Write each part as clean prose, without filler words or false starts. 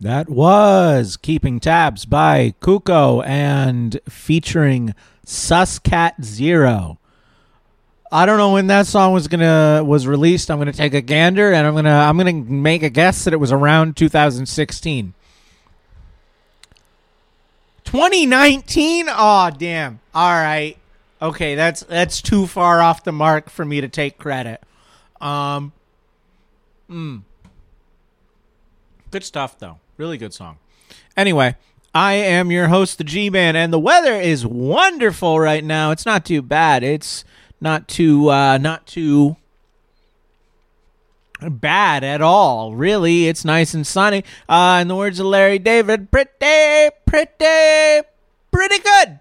That was Keeping Tabs by Kuko and featuring Suscat Zero. I don't know when that song was released. I'm gonna take a gander and I'm gonna make a guess that it was around 2016. 2019? Oh damn. Alright. Okay, that's too far off the mark for me to take credit. Good stuff though. Really good song. Anyway, I am your host, the G-Man, and the weather is wonderful right now. It's not too bad. It's not too bad at all. Really, it's nice and sunny. In the words of Larry David, pretty good.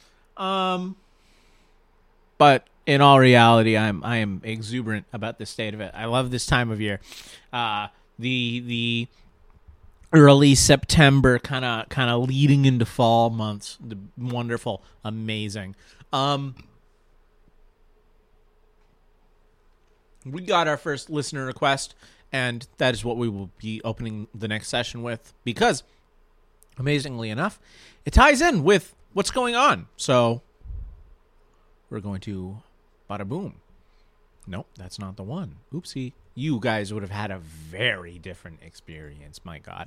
But in all reality, I am exuberant about the state of it. I love this time of year. The early September kind of leading into fall months. Wonderful, amazing. We got our first listener request, and that is what we will be opening the next session with because, amazingly enough, it ties in with what's going on. So we're going to bada boom. Nope, that's not the one. Oopsie. You guys would have had a very different experience, my God.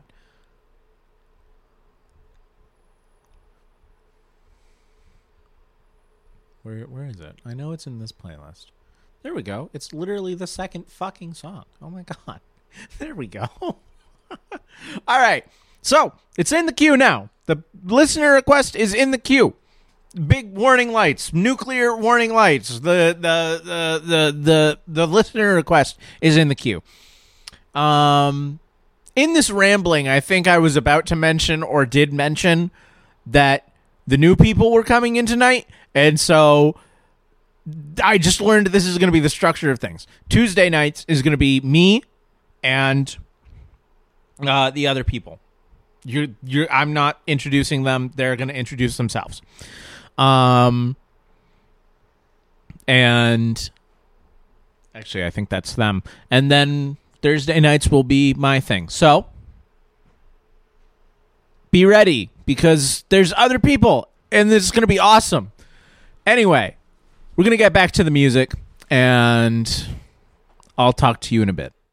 Where is it? I know it's in this playlist. There we go. It's literally the second fucking song. Oh my God. There we go. All right. So it's in the queue now. The listener request is in the queue. Big warning lights, nuclear warning lights. The listener request is in the queue. In this rambling, I think I was about to mention or did mention that the new people were coming in tonight, and so I just learned this is going to be the structure of things. Tuesday nights is going to be me and the other people. I'm not introducing them. They're going to introduce themselves. And actually, I think that's them. And then Thursday nights will be my thing. So be ready because there's other people and this is going to be awesome. Anyway, we're going to get back to the music and I'll talk to you in a bit.